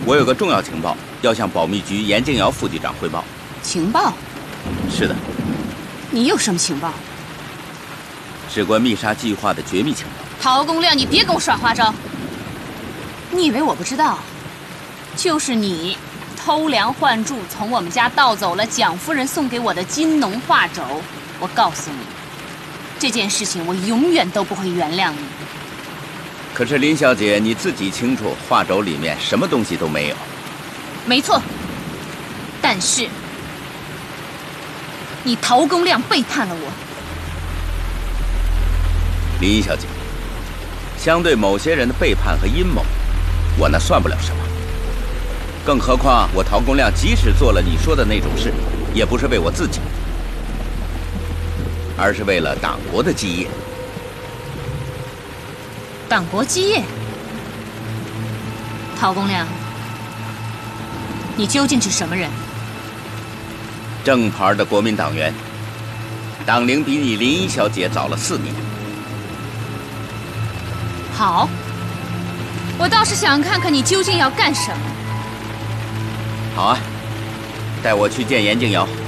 我有个重要情报要向保密局严敬尧副局长汇报。 情报？ 是的。 你有什么情报？ 事关密杀计划的绝密情报。 陶公亮，你别跟我耍花招！你以为我不知道？就是你偷梁换柱，从我们家盗走了蒋夫人送给我的金农画轴。我告诉你，这件事情我永远都不会原谅你。 可是林小姐，你自己清楚，画轴里面什么东西都没有。 没错，但是你陶公亮背叛了我。 林小姐，相对某些人的背叛和阴谋，我那算不了什么。更何况我陶公亮即使做了你说的那种事，也不是为我自己，而是为了党国的基业。 党国基业？陶公亮，你究竟是什么人？ 正牌的国民党员，党龄比你林一小姐早了4年。 好，我倒是想看看你究竟要干什么。 好啊，带我去见严敬尧。